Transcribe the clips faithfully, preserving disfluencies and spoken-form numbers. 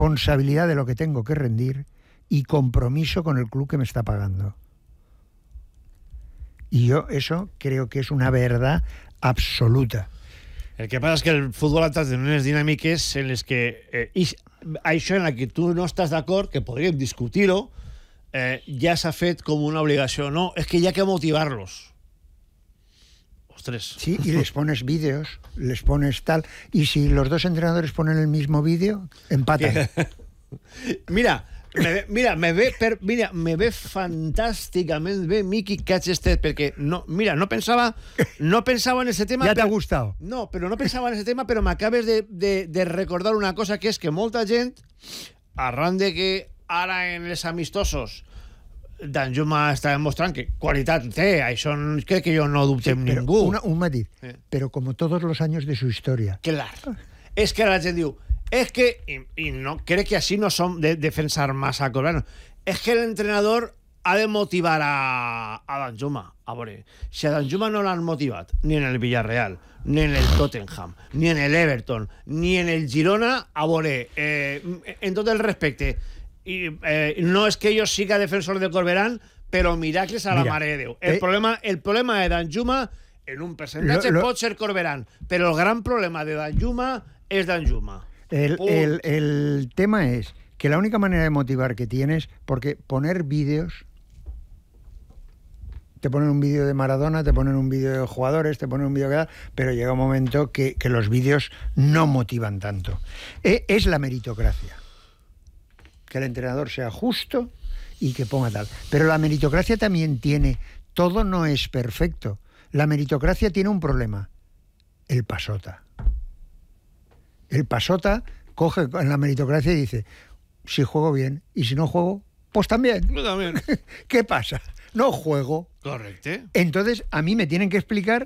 responsabilidad de lo que tengo que rendir y compromiso con el club que me está pagando. Y yo eso creo que es una verdad absoluta. El que passa és que el futbol ha entrat en unes dinàmiques en les que eh, això en la que tu no estàs d'acord, que podríem discutir-ho, eh, ja s'ha fet com una obligació. No, és que hi ha que motivar-los. Ostres. Sí, y les pones vídeos, les pones tal, y si los dos entrenadores ponen el mismo vídeo, empatan. Mira, me ve, mira, me ve, per, mira, me ve fantàsticament bé Miqui Catchested, perquè no, mira, no pensava, no pensava en ese tema. Ya te pero, ha gustado. No, pero no pensava en ese tema, però m'acabes de, de, de recordar una cosa, que és que molta gent, arran de que ara en els amistosos Danjuma està demostrant que qualitat té, això crec que jo no dubte amb sí, ningú. Una, un matiz, sí. Pero como todos los años de su historia. Clar. És que ara la gent diu, és que, i, i no, crec que així no som de defensar massa a Corbano, és que l'entrenador ha de motivar a, a Danjuma. A veure, si a Danjuma no l'han motivat, ni en el Villarreal, ni en el Tottenham, ni en el Everton, ni en el Girona, a veure, eh, en tot el respecte, i eh, no és que jo siga defensor de Corberán, però miracles a la Mira, mare de Déu. El, eh, problema, el problema de Danjuma, en un percentatge lo, lo, pot ser Corberán, però el gran problema de Danjuma és Danjuma. El, el, el tema es que la única manera de motivar que tienes, porque poner vídeos, te ponen un vídeo de Maradona, te ponen un vídeo de jugadores, te ponen un vídeo de... pero llega un momento que, que los vídeos no motivan tanto. Eh, es la meritocracia. Que el entrenador sea justo y que ponga tal. Pero la meritocracia también tiene... Todo no es perfecto. La meritocracia tiene un problema. El pasota. El pasota coge en la meritocracia y dice, si juego bien, y si no juego, pues también. Yo también. ¿Qué pasa? No juego. Correcto. Entonces, a mí me tienen que explicar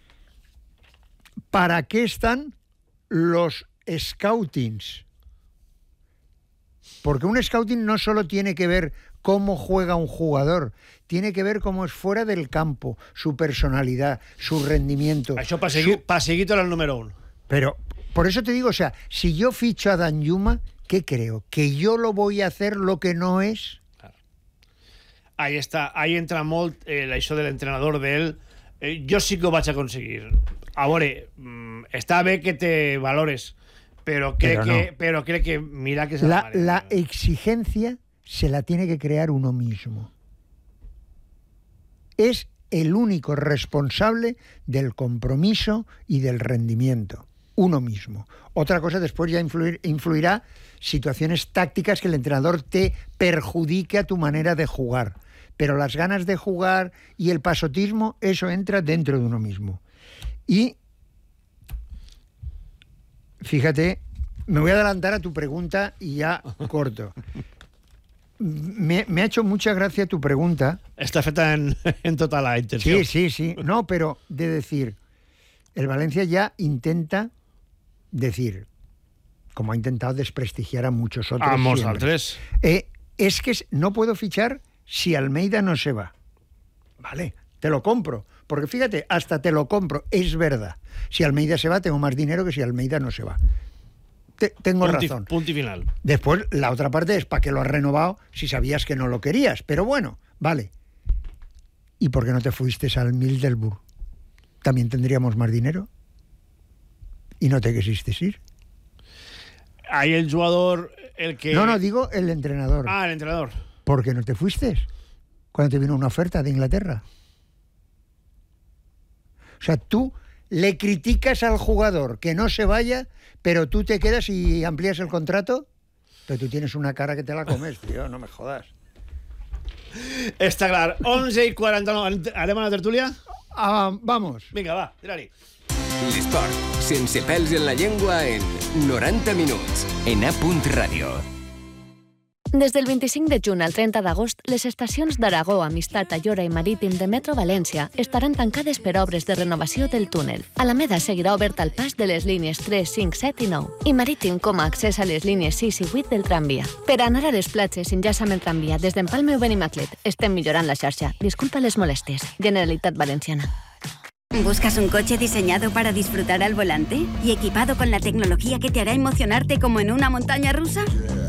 para qué están los scoutings. Porque un scouting no solo tiene que ver cómo juega un jugador, tiene que ver cómo es fuera del campo, su personalidad, su rendimiento. Això para seguir, su... pa seguir el número uno. Pero, por eso te digo, o sea, si yo ficho a Danjuma, ¿qué creo? ¿Que yo lo voy a hacer lo que no es? Claro. Ahí está, ahí entra molt eh, això de l'entrenador d'ell. Eh, jo sí que ho vaig aconseguir. A veure, mm, està bé que te valores, pero creo pero no. que pero creo que mira que se la, la exigencia se la tiene que crear uno mismo. Es el único responsable del compromiso y del rendimiento, uno mismo. Otra cosa después ya influir, influirá situaciones tácticas que el entrenador te perjudique a tu manera de jugar, pero las ganas de jugar y el pasotismo, eso entra dentro de uno mismo. Y fíjate, me voy a adelantar a tu pregunta y ya corto. Me, me ha hecho mucha gracia tu pregunta. Está feta en, en toda la intención. Sí, sí, sí. No, pero de decir, el Valencia ya intenta decir, como ha intentado desprestigiar a muchos otros. A muchos otros. Eh, es que no puedo fichar si Almeida no se va. Vale, te lo compro. Porque fíjate, hasta te lo compro, es verdad. Si Almeida se va, tengo más dinero que si Almeida no se va. Te, tengo punti, razón. Punto y final. Después, la otra parte es para qué lo has renovado si sabías que no lo querías. Pero bueno, vale. ¿Y por qué no te fuiste al Middlesbrough? ¿También tendríamos más dinero? ¿Y no te quisiste ir? Ahí el jugador, el que... No, no, digo el entrenador. Ah, el entrenador. ¿Por qué no te fuiste cuando te vino una oferta de Inglaterra? O sea, tú le criticas al jugador que no se vaya, pero tú te quedas y amplías el contrato. Pero tú tienes una cara que te la comes, tío, no me jodas. Està clar. onze i quaranta-nou. Anem a la tertúlia? Ah, vamos. Vinga, va, tira-li. L'esport, sense pèls en la llengua, en noranta minuts, en A Punt Ràdio. Des del vint-i-cinc de juny al trenta d'agost, les estacions d'Aragó, Amistat, Ayora i Marítim de Metro València estaran tancades per obres de renovació del túnel. Alameda seguirà obert al pas de les línies tres, cinc, set i nou i Marítim com a accés a les línies sis i vuit del tramvia. Per anar a les platges enllaça amb el tramvia des d'Empalme o Benimaclet. Estem millorant la xarxa. Disculpa les molèsties. Generalitat Valenciana. ¿Buscas un coche diseñado para disfrutar al volante y equipado con la tecnología que te hará emocionarte como en una montaña rusa?